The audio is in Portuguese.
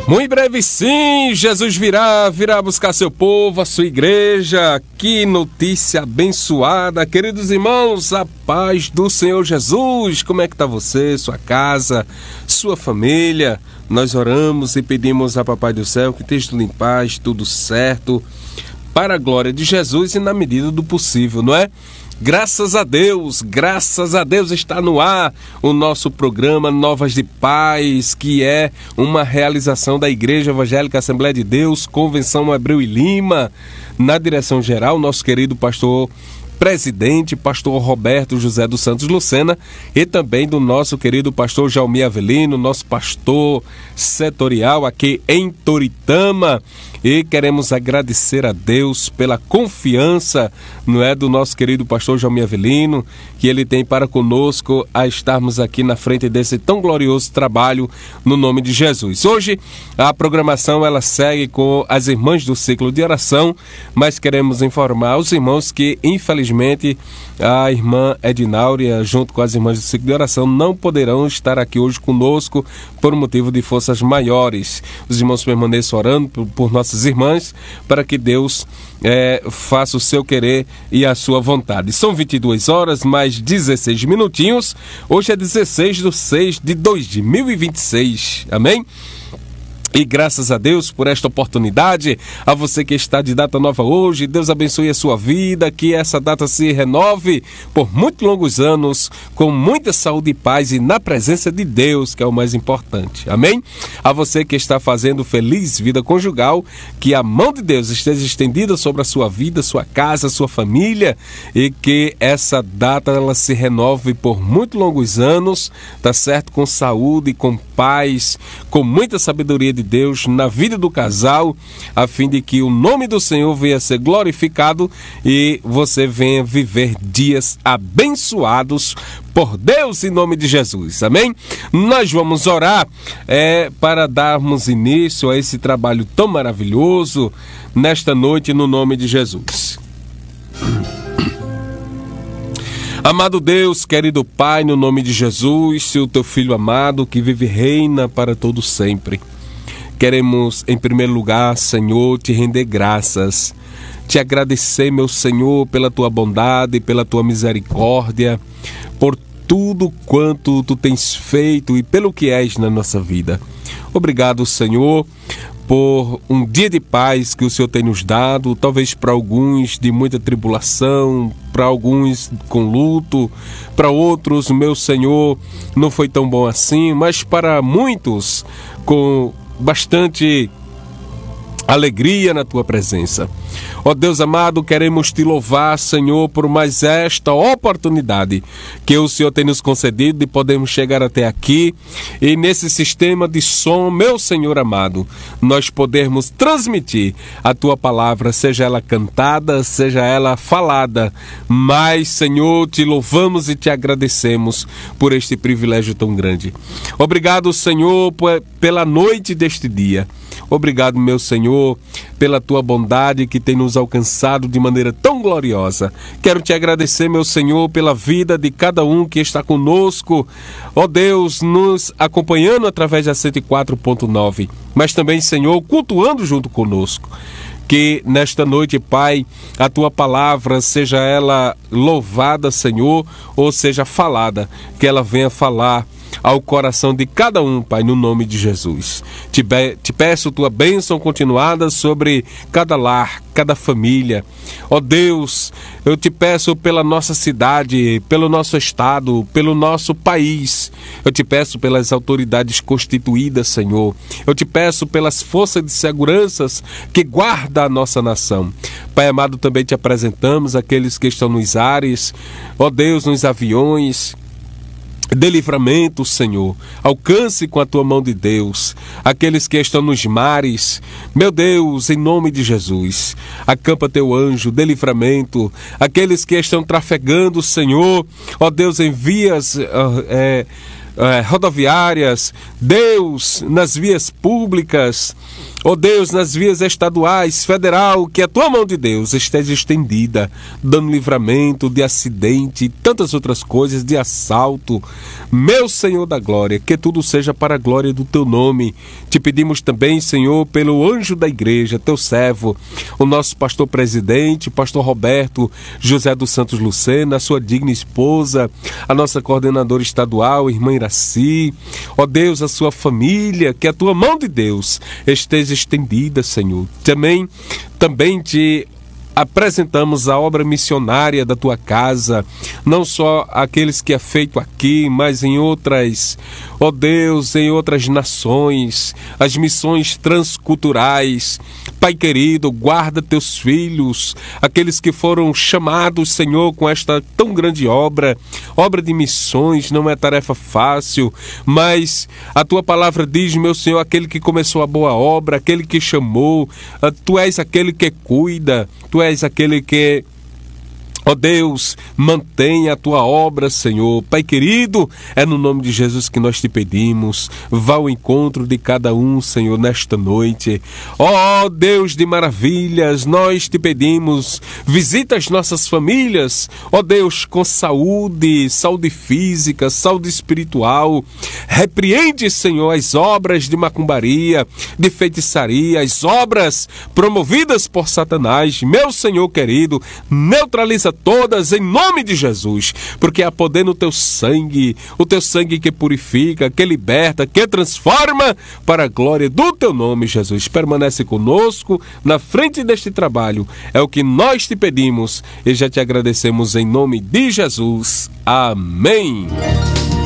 Muito breve sim, Jesus virá buscar seu povo, a sua igreja. Que notícia abençoada, queridos irmãos, a paz do Senhor Jesus. Como é que está você, sua casa, sua família? Nós oramos e pedimos a Papai do Céu que esteja tudo em paz, tudo certo, para a glória de Jesus e na medida do possível, não é? Graças a Deus está no ar o nosso programa Novas de Paz, que é uma realização da Igreja Evangélica Assembleia de Deus, Convenção Abreu e Lima, na direção geral, nosso querido pastor presidente, pastor Roberto José dos Santos Lucena, e também do nosso querido pastor Jaumir Avelino, nosso pastor setorial aqui em Toritama. E queremos agradecer a Deus pela confiança, não é, do nosso querido pastor Jaumir Avelino, que ele tem para conosco a estarmos aqui na frente desse tão glorioso trabalho no nome de Jesus. Hoje a programação ela segue com as irmãs do ciclo de oração, mas queremos informar aos irmãos que infelizmente a irmã Edinauria, junto com as irmãs do ciclo de oração, não poderão estar aqui hoje conosco por motivo de forças maiores. Os irmãos permaneçam orando por nossas irmãs, para que Deus faça o seu querer e a sua vontade. São 22 horas, mais 16 minutinhos. Hoje é 16/6/2026. Amém? E graças a Deus por esta oportunidade, a você que está de data nova hoje, Deus abençoe a sua vida, que essa data se renove por muitos longos anos, com muita saúde e paz e na presença de Deus, que é o mais importante. Amém? A você que está fazendo feliz vida conjugal, que a mão de Deus esteja estendida sobre a sua vida, sua casa, sua família, e que essa data ela se renove por muitos longos anos, tá certo? Com saúde, com paz, com muita sabedoria de Deus na vida do casal, a fim de que o nome do Senhor venha a ser glorificado e você venha viver dias abençoados por Deus em nome de Jesus. Amém? Nós vamos orar para darmos início a esse trabalho tão maravilhoso nesta noite no nome de Jesus. Amado Deus, querido Pai, no nome de Jesus, o teu Filho amado que vive e reina para todo sempre. Queremos, em primeiro lugar, Senhor, te render graças, te agradecer, meu Senhor, pela tua bondade, pela tua misericórdia, por tudo quanto tu tens feito e pelo que és na nossa vida. Obrigado, Senhor, por um dia de paz que o Senhor tem nos dado, talvez para alguns de muita tribulação, para alguns com luto, para outros, meu Senhor, não foi tão bom assim, mas para muitos com bastante alegria na tua presença. Ó Deus amado, queremos te louvar, Senhor, por mais esta oportunidade que o Senhor tem nos concedido de podermos chegar até aqui e nesse sistema de som, meu Senhor amado, nós podermos transmitir a tua palavra, seja ela cantada, seja ela falada, mas, Senhor, te louvamos e te agradecemos por este privilégio tão grande. Obrigado, Senhor, pela noite deste dia. Obrigado, meu Senhor, pela tua bondade que tem nos alcançado de maneira tão gloriosa. Quero te agradecer, meu Senhor, pela vida de cada um que está conosco, ó Deus, nos acompanhando através da 104.9, mas também, Senhor, cultuando junto conosco. Que nesta noite, Pai, a tua palavra, seja ela louvada, Senhor, ou seja falada, que ela venha falar ao coração de cada um, Pai, no nome de Jesus. Te peço tua bênção continuada sobre cada lar, cada família. Ó Deus, eu te peço pela nossa cidade, pelo nosso estado, pelo nosso país. Eu te peço pelas autoridades constituídas, Senhor. Eu te peço pelas forças de segurança que guardam a nossa nação. Pai amado, também te apresentamos aqueles que estão nos ares, ó Deus, nos aviões. Dê livramento, Senhor, alcance com a tua mão de Deus aqueles que estão nos mares, meu Deus, em nome de Jesus, acampa teu anjo, dê livramento, aqueles que estão trafegando, Senhor, ó Deus, em vias rodoviárias, Deus, nas vias públicas, ó Deus, nas vias estaduais, federal, que a tua mão de Deus esteja estendida, dando livramento de acidente e tantas outras coisas, de assalto. Meu Senhor da glória, que tudo seja para a glória do teu nome. Te pedimos também, Senhor, pelo anjo da igreja, teu servo, o nosso pastor presidente, pastor Roberto José dos Santos Lucena, a sua digna esposa, a nossa coordenadora estadual, irmã Iraci, ó Deus, a sua família, que a tua mão de Deus esteja estendida, Senhor. Também te apresentamos a obra missionária da tua casa, não só aqueles que é feito aqui, mas em outras, ó Deus, em outras nações, as missões transculturais. Pai querido, guarda teus filhos, aqueles que foram chamados, Senhor, com esta tão grande obra de missões. Não é tarefa fácil, mas a tua palavra diz, meu Senhor, aquele que começou a boa obra, aquele que chamou, tu és aquele que cuida, tu és aquele que, ó Deus, mantenha a tua obra, Senhor. Pai querido, é no nome de Jesus que nós te pedimos. Vá ao encontro de cada um, Senhor, nesta noite. Ó Deus de maravilhas, nós te pedimos, visita as nossas famílias, ó Deus, com saúde física, saúde espiritual. Repreende, Senhor, as obras de macumbaria, de feitiçaria, as obras promovidas por Satanás. Meu Senhor querido, neutraliza todas em nome de Jesus, porque há poder no teu sangue, o teu sangue que purifica, que liberta, que transforma para a glória do teu nome, Jesus. Permanece conosco na frente deste trabalho, é o que nós te pedimos e já te agradecemos em nome de Jesus. Amém.